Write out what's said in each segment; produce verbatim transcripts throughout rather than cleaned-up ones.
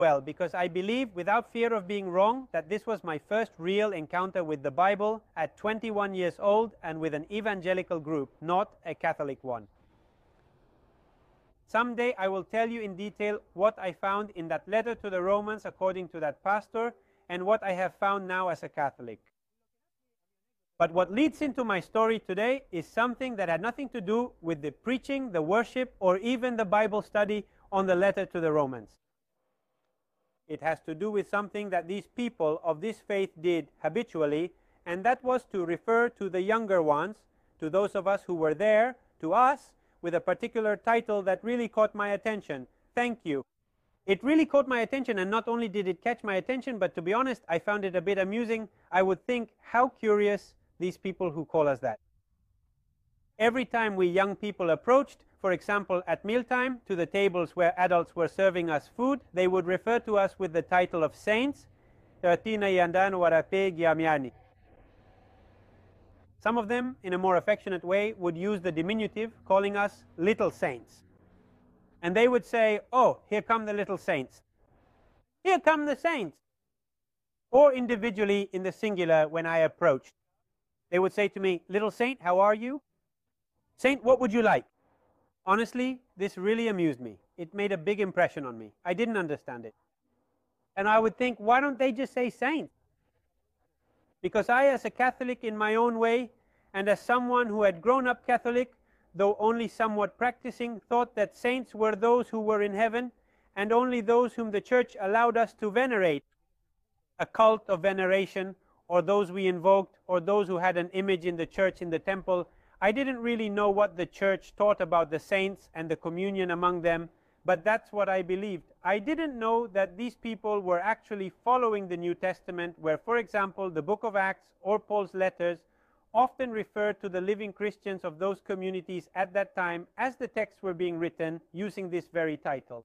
well, because I believe, without fear of being wrong, that this was my first real encounter with the Bible at twenty-one years old and with an evangelical group, not a Catholic one. Someday I will tell you in detail what I found in that letter to the Romans according to that pastor and what I have found now as a Catholic. But what leads into my story today is something that had nothing to do with the preaching, the worship, or even the Bible study on the letter to the Romans. It has to do with something that these people of this faith did habitually, and that was to refer to the younger ones, to those of us who were there, to us, with a particular title that really caught my attention. Thank you. It really caught my attention, and not only did it catch my attention, but to be honest, I found it a bit amusing. I would think, how curious these people who call us that. Every time we young people approached, for example, at mealtime, to the tables where adults were serving us food, they would refer to us with the title of saints. Some of them, in a more affectionate way, would use the diminutive, calling us little saints. And they would say, oh, here come the little saints. Here come the saints. Or individually in the singular when I approached. They would say to me, little saint, how are you? Saint, what would you like? Honestly, this really amused me. It made a big impression on me. I didn't understand it. And I would think, why don't they just say saint? Because I, as a Catholic in my own way, and as someone who had grown up Catholic, though only somewhat practicing, thought that saints were those who were in heaven, and only those whom the Church allowed us to venerate, a cult of veneration, or those we invoked, or those who had an image in the church in the temple. I didn't really know what the Church taught about the saints and the communion among them, but that's what I believed. I didn't know that these people were actually following the New Testament, where, for example, the book of Acts or Paul's letters often referred to the living Christians of those communities at that time as the texts were being written using this very title.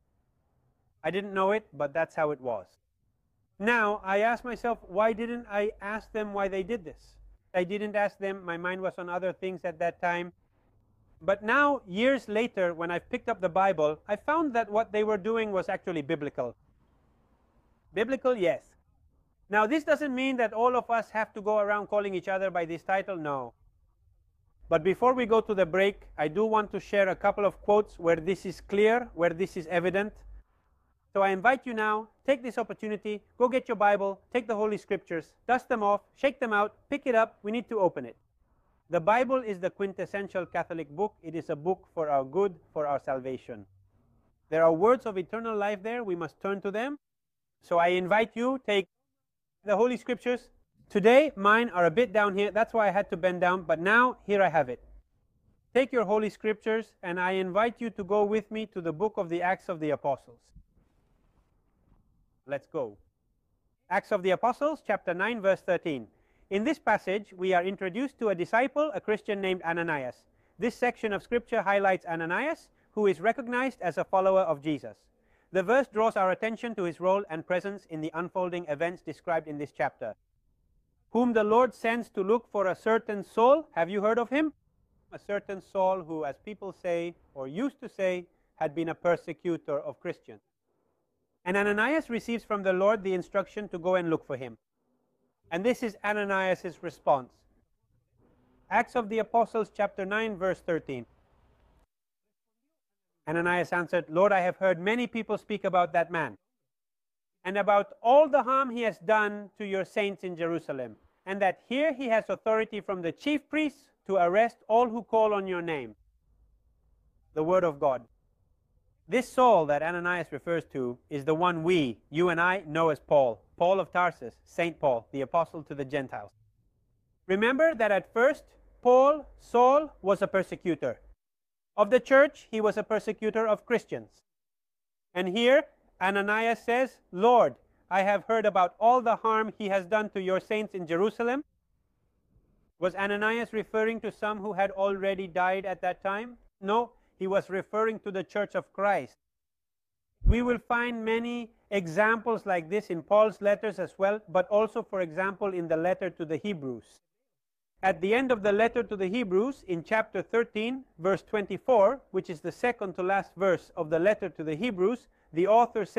I didn't know it, but that's how it was. Now, I ask myself, why didn't I ask them why they did this? I didn't ask them. My mind was on other things at that time. But now, years later, when I've picked up the Bible, I found that what they were doing was actually biblical. Biblical, yes. Now, this doesn't mean that all of us have to go around calling each other by this title, no. But before we go to the break, I do want to share a couple of quotes where this is clear, where this is evident. So I invite you now, take this opportunity, go get your Bible, take the Holy Scriptures, dust them off, shake them out, pick it up, we need to open it. The Bible is the quintessential Catholic book. It is a book for our good, for our salvation. There are words of eternal life there. We must turn to them. So I invite you, take the Holy Scriptures. Today, mine are a bit down here. That's why I had to bend down. But now, here I have it. Take your Holy Scriptures, and I invite you to go with me to the book of the Acts of the Apostles. Let's go. Acts of the Apostles, chapter nine, verse thirteen. In this passage, we are introduced to a disciple, a Christian named Ananias. This section of Scripture highlights Ananias, who is recognized as a follower of Jesus. The verse draws our attention to his role and presence in the unfolding events described in this chapter. Whom the Lord sends to look for a certain Saul. Have you heard of him? A certain Saul who, as people say, or used to say, had been a persecutor of Christians. And Ananias receives from the Lord the instruction to go and look for him. And this is Ananias' response. Acts of the Apostles, chapter nine, verse thirteen. Ananias answered, Lord, I have heard many people speak about that man, and about all the harm he has done to your saints in Jerusalem, and that here he has authority from the chief priests to arrest all who call on your name. The word of God. This Saul that Ananias refers to is the one we, you and I, know as Paul. Paul of Tarsus, Saint Paul, the apostle to the Gentiles. Remember that at first, Paul, Saul, was a persecutor. Of the church, he was a persecutor of Christians. And here, Ananias says, Lord, I have heard about all the harm he has done to your saints in Jerusalem. Was Ananias referring to some who had already died at that time? No. He was referring to the Church of Christ. We will find many examples like this in Paul's letters as well, but also, for example, in the letter to the Hebrews. At the end of the letter to the Hebrews, in chapter thirteen, verse twenty-four, which is the second to last verse of the letter to the Hebrews, the author says,